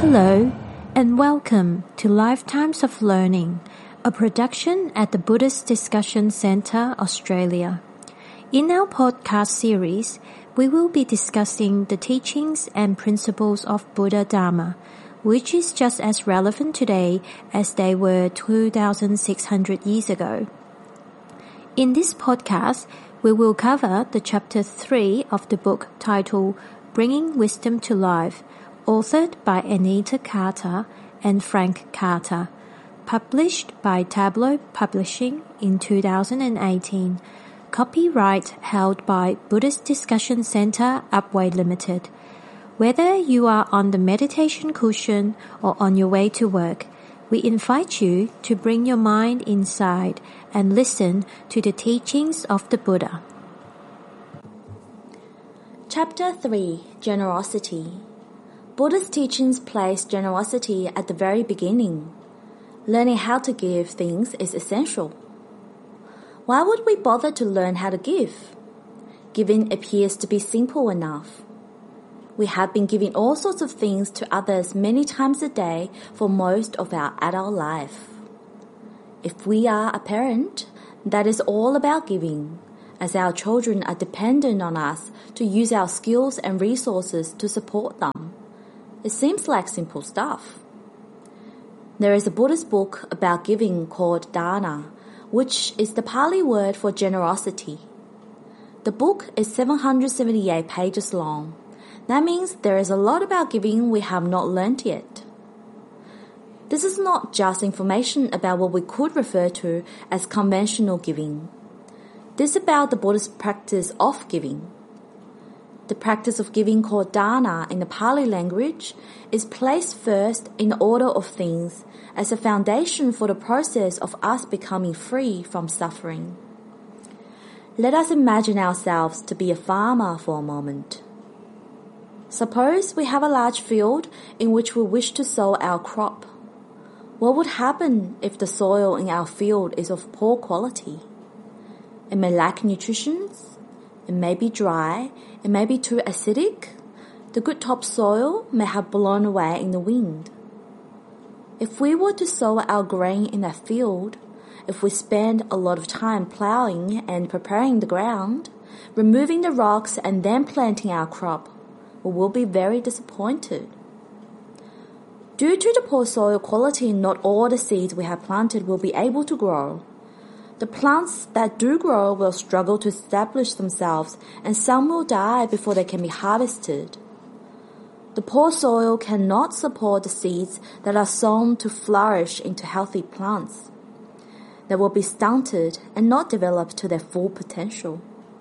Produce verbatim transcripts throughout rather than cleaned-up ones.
Hello, and welcome to Lifetimes of Learning, a production at the Buddhist Discussion Centre, Australia. In our podcast series, we will be discussing the teachings and principles of Buddha Dharma, which is just as relevant today as they were two thousand six hundred years ago. In this podcast, we will cover the chapter three of the book titled Bringing Wisdom to Life, authored by Anita Carter and Frank Carter, published by Tableau Publishing in two thousand eighteen, copyright held by Buddhist Discussion Centre Upwey Limited. Whether you are on the meditation cushion or on your way to work, we invite you to bring your mind inside and listen to the teachings of the Buddha. Chapter three. Generosity. Buddha's teachings place generosity at the very beginning. Learning how to give things is essential. Why would we bother to learn how to give? Giving appears to be simple enough. We have been giving all sorts of things to others many times a day for most of our adult life. If we are a parent, that is all about giving, as our children are dependent on us to use our skills and resources to support them. It seems like simple stuff. There is a Buddhist book about giving called Dana, which is the Pali word for generosity. The book is seven hundred seventy-eight pages long. That means there is a lot about giving we have not learnt yet. This is not just information about what we could refer to as conventional giving. This is about the Buddhist practice of giving. The practice of giving called dana in the Pali language is placed first in the order of things as a foundation for the process of us becoming free from suffering. Let us imagine ourselves to be a farmer for a moment. Suppose we have a large field in which we wish to sow our crop. What would happen if the soil in our field is of poor quality? It may lack nutrition. It may be dry, it may be too acidic. The good topsoil may have blown away in the wind. If we were to sow our grain in that field, if we spend a lot of time plowing and preparing the ground, removing the rocks and then planting our crop, we will be very disappointed. Due to the poor soil quality, not all the seeds we have planted will be able to grow. The plants that do grow will struggle to establish themselves, and some will die before they can be harvested. The poor soil cannot support the seeds that are sown to flourish into healthy plants. They will be stunted and not develop to their full potential.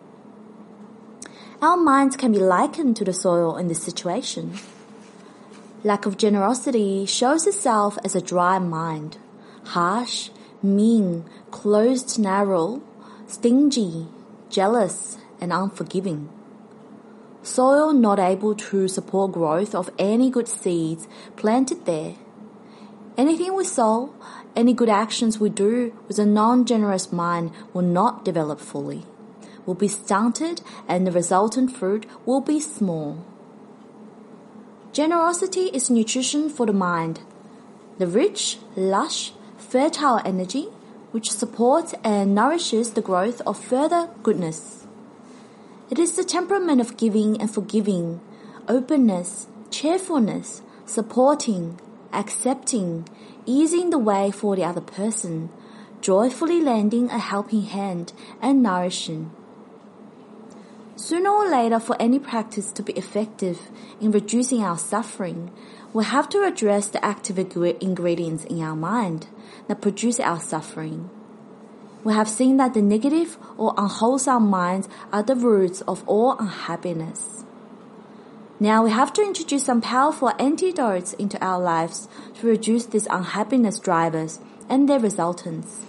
Our minds can be likened to the soil in this situation. Lack of generosity shows itself as a dry mind, harsh, mean, closed, narrow, stingy, jealous, and unforgiving. Soil not able to support growth of any good seeds planted there. Anything we sow, any good actions we do with a non-generous mind will not develop fully, will be stunted, and the resultant fruit will be small. Generosity is nutrition for the mind. The rich, lush, fertile energy which supports and nourishes the growth of further goodness. It is the temperament of giving and forgiving, openness, cheerfulness, supporting, accepting, easing the way for the other person, joyfully lending a helping hand and nourishing. Sooner or later, for any practice to be effective in reducing our suffering, we have to address the active ingredients in our mind that produce our suffering. We have seen that the negative or unwholesome minds are the roots of all unhappiness. Now we have to introduce some powerful antidotes into our lives to reduce these unhappiness drivers and their resultants.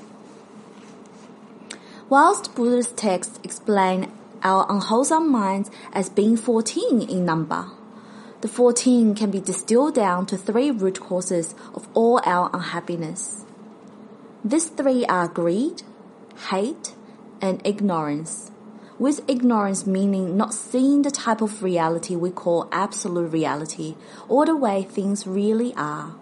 Whilst Buddhist texts explain our unwholesome minds as being fourteen in number, the fourteen can be distilled down to three root causes of all our unhappiness. These three are greed, hate, and ignorance, with ignorance meaning not seeing the type of reality we call absolute reality or the way things really are.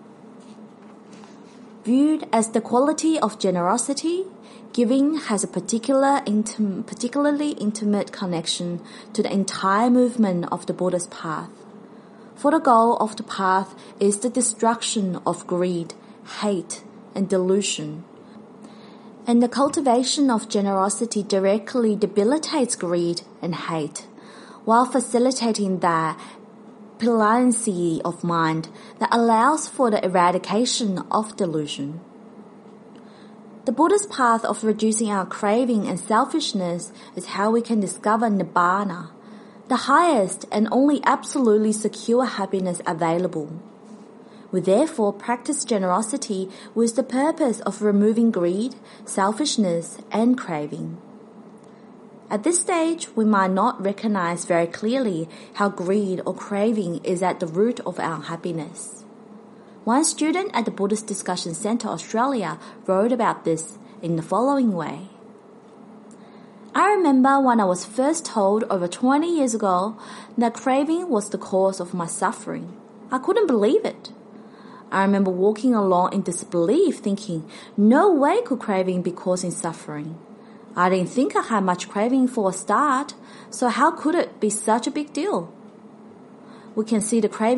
Viewed as the quality of generosity, giving has a particular intim- particularly intimate connection to the entire movement of the Buddha's path. For the goal of the path is the destruction of greed, hate, and delusion. And the cultivation of generosity directly debilitates greed and hate, while facilitating that pliancy of mind that allows for the eradication of delusion. The Buddha's path of reducing our craving and selfishness is how we can discover Nibbana, the highest and only absolutely secure happiness available. We therefore practice generosity with the purpose of removing greed, selfishness, and craving. At this stage, we might not recognize very clearly how greed or craving is at the root of our happiness. One student at the Buddhist Discussion Centre Australia wrote about this in the following way. I remember when I was first told over twenty years ago that craving was the cause of my suffering. I couldn't believe it. I remember walking along in disbelief thinking, no way could craving be causing suffering. I didn't think I had much craving for a start, so how could it be such a big deal? We can see the craving